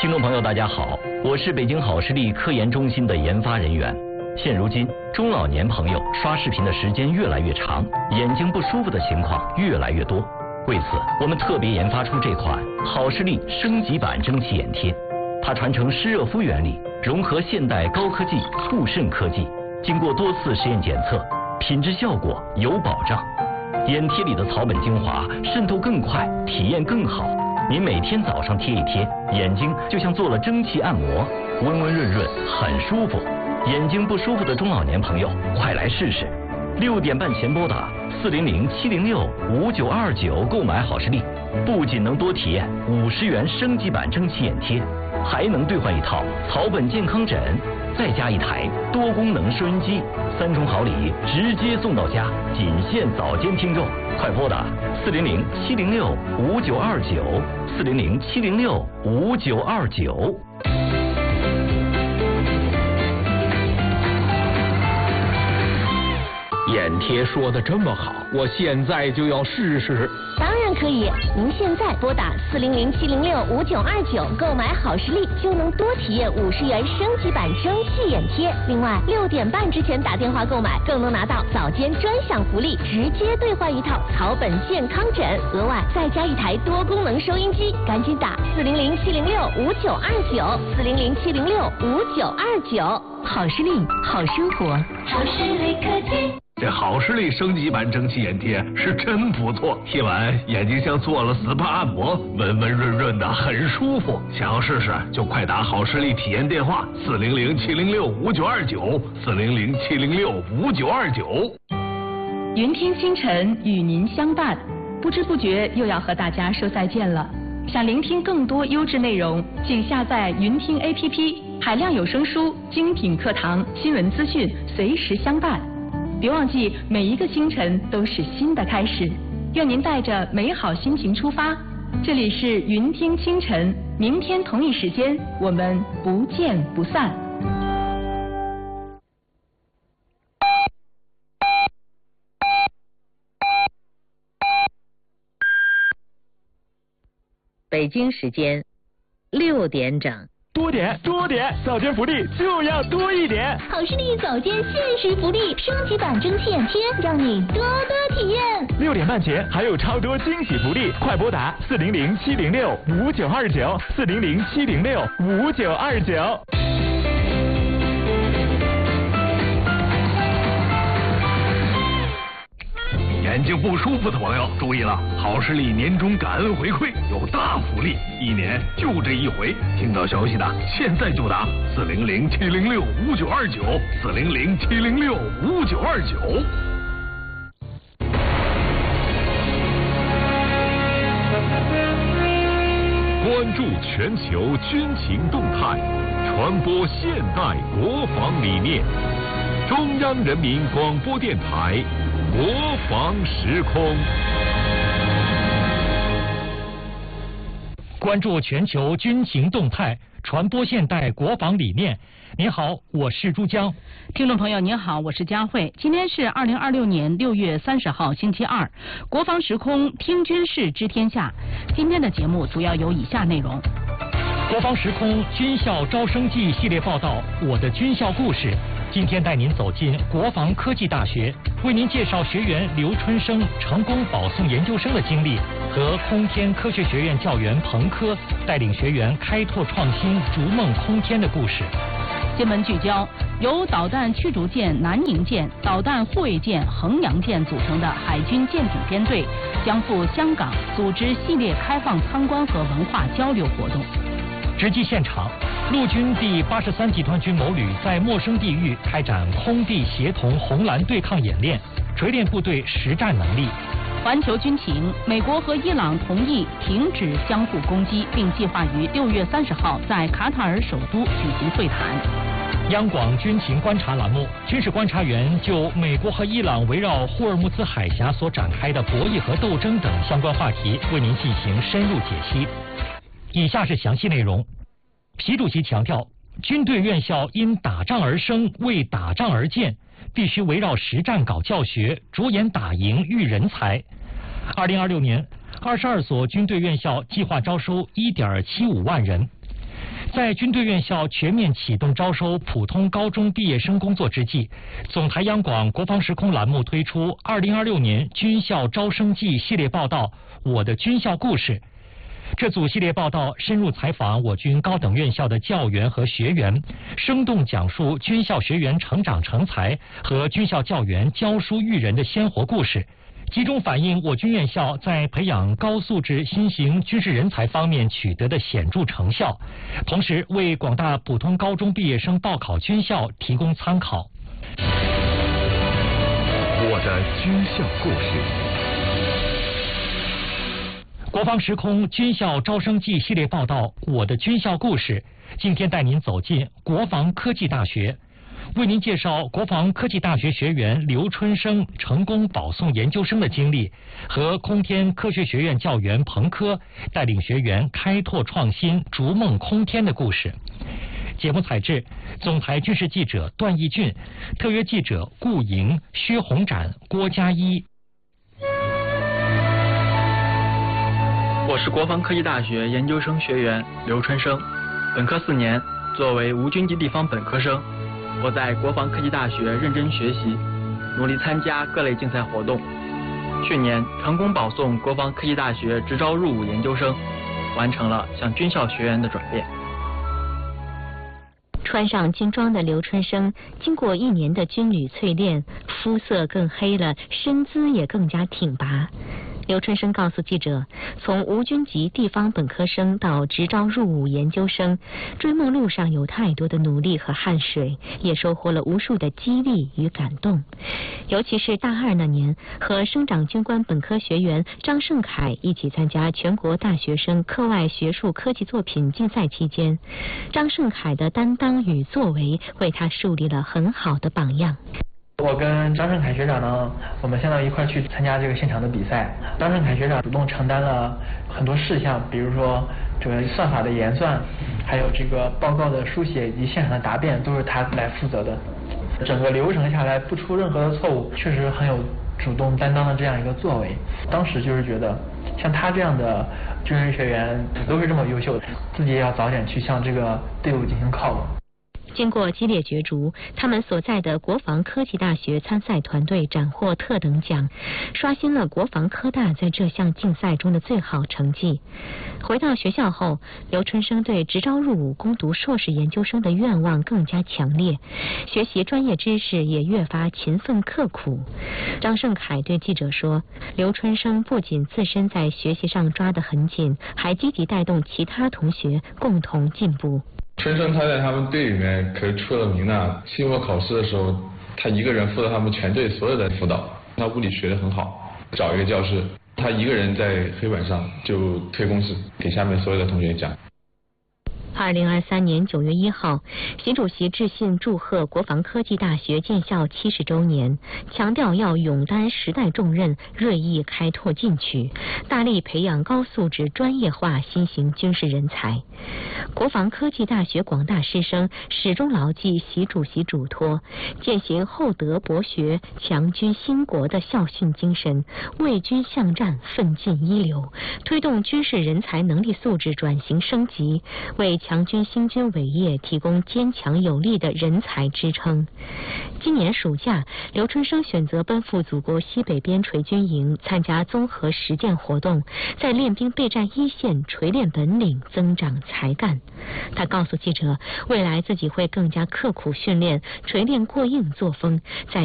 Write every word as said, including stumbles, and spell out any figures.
听众朋友，大家好，我是北京好视力科研中心的研发人员。现如今，中老年朋友刷视频的时间越来越长，眼睛不舒服的情况越来越多。为此，我们特别研发出这款好视力升级版蒸汽眼贴。它传承湿热敷原理，融合现代高科技护肾科技，经过多次实验检测，品质效果有保障。眼贴里的草本精华渗透更快，体验更好。您每天早上贴一贴，眼睛就像做了蒸汽按摩，温温润润，很舒服。眼睛不舒服的中老年朋友，快来试试！六点半前拨打四零零七零六五九二九购买好视力，不仅能多体验五十元升级版蒸汽眼贴，还能兑换一套草本健康枕，再加一台多功能收音机，三重好礼直接送到家，仅限早间听众，快拨打四零零七零六五九二九四零零七零六五九二九。 眼贴说的这么好，我现在就要试试。 当然可以，您现在拨打四零零七零六五九二九购买好视力，就能多体验五十元升级版蒸汽眼贴。另外，六点半之前打电话购买，更能拿到早间专享福利，直接兑换一套草本健康枕，额外再加一台多功能收音机。赶紧打四零零七零六五九二九四零零七零六五九二九。好视力，好生活。 好视力科技。 这好视力升级版蒸汽眼贴是真不错，贴完眼睛像做了 S P A 按摩，温温润润的，很舒服。想要试试就快打好视力体验电话四零零七零六五九二九四零零七零六五九二九。 云听清晨与您相伴，不知不觉又要和大家说再见了。想聆听更多优质内容，请下载云听 A P P， 海量有声书、精品课堂、新闻资讯，随时相伴。别忘记，每一个清晨都是新的开始。愿您带着美好心情出发。这里是云听清晨，明天同一时间我们不见不散。 北京时间六点整。 多点多点，早间福利就要多一点。 好视力早间限时福利，升级版蒸汽眼贴，让你多多体验。 六点半前还有超多惊喜福利，快拨打四零零七零六五九二九四零零七零六五九二九。 眼睛不舒服的朋友注意了，好视力年终感恩回馈有大福利，一年就这一回，听到消息的现在就打四零零七零六五九二九四零零七零六五九二九。 关注全球军情动态，传播现代国防理念。中央人民广播电台国防时空。 关注全球军情动态，传播现代国防理念。您好，我是朱江。 听众朋友您好，我是佳慧。今天是二零二六年六月三十号星期二，国防时空听军事知天下。今天的节目主要有以下内容： 国防时空军校招生季系列报道，我的军校故事。今天带您走进国防科技大学，为您介绍学员刘春生成功保送研究生的经历，和空天科学学院教员彭科带领学员开拓创新、逐梦空天的故事。 新闻聚焦：由导弹驱逐舰南宁舰、导弹护卫舰衡阳舰组成的海军舰艇编队将赴香港组织系列开放参观和文化交流活动。 直击现场，陆军第八十三集团军某旅在陌生地域开展空地协同红蓝对抗演练，锤炼部队实战能力。 环球军情：美国和伊朗同意停止相互攻击，并计划于六月三十号在卡塔尔首都举行会谈。 央广军情观察栏目，军事观察员就美国和伊朗围绕霍尔木兹海峡所展开的博弈和斗争等相关话题，为您进行深入解析。以下是详细内容。习主席强调，军队院校因打仗而生，为打仗而建，必须围绕实战搞教学，着眼打赢育人才。二零二六年，二十二所军队院校计划招收一点七五万人。 在军队院校全面启动招收普通高中毕业生工作之际，总台央广国防时空栏目推出二零二六年军校招生季系列报道《我的军校故事》。这组系列报道深入采访我军高等院校的教员和学员，生动讲述军校学员成长成才和军校教员教书育人的鲜活故事，集中反映我军院校在培养高素质新型军事人才方面取得的显著成效，同时为广大普通高中毕业生报考军校提供参考。 我的军校故事。 国防时空军校招生季系列报道《我的军校故事》，今天带您走进国防科技大学，为您介绍国防科技大学学员刘春生成功保送研究生的经历，和空天科学学院教员彭科带领学员开拓创新、逐梦空天的故事。节目采制总台军事记者段义俊，特约记者顾莹、薛红展、郭佳一。 我是国防科技大学研究生学员刘春生，本科四年，作为无军级地方本科生，我在国防科技大学认真学习，努力参加各类竞赛活动。去年成功保送国防科技大学直招入伍研究生，完成了向军校学员的转变。 穿上军装的刘春生，经过一年的军旅淬炼，肤色更黑了，身姿也更加挺拔。刘春生告诉记者，从无军级地方本科生到直招入伍研究生，追梦路上有太多的努力和汗水，也收获了无数的激励与感动。尤其是大二那年，和生长军官本科学员张胜凯一起参加全国大学生课外学术科技作品竞赛期间，张胜凯的担当与作为为他树立了很好的榜样。 我跟张胜凯学长呢，我们相当于一块去参加这个现场的比赛。张胜凯学长主动承担了很多事项，比如说这个算法的研算，还有这个报告的书写以及现场的答辩，都是他来负责的。整个流程下来不出任何的错误，确实很有主动担当的这样一个作为。当时就是觉得，像他这样的军人学员都是这么优秀的，自己也要早点去向这个队伍进行靠拢。 经过激烈角逐，他们所在的国防科技大学参赛团队斩获特等奖，刷新了国防科大在这项竞赛中的最好成绩。回到学校后，刘春生对直招入伍攻读硕士研究生的愿望更加强烈，学习专业知识也越发勤奋刻苦。张胜凯对记者说，刘春生不仅自身在学习上抓得很紧，还积极带动其他同学共同进步。 春生他在他们队里面可是出了名的，期末考试的时候，他一个人负责他们全队所有的辅导。他物理学得很好，找一个教室，他一个人在黑板上就推公式，给下面所有的同学讲。 二零二三年九月一号，习主席致信祝贺国防科技大学建校七十周年，强调要勇担时代重任，锐意开拓进取，大力培养高素质专业化新型军事人才。国防科技大学广大师生始终牢记习主席嘱托，践行厚德博学、强军兴国的校训精神，为军向战，奋进一流，推动军事人才能力素质转型升级，为强军兴军伟业提供坚强有力的人才支撑。今年暑假，刘春生选择奔赴祖国西北边陲军营，参加综合实践活动，在练兵备战一线锤炼本领，增长才干。他告诉记者，未来自己会更加刻苦训练，锤炼过硬作风，在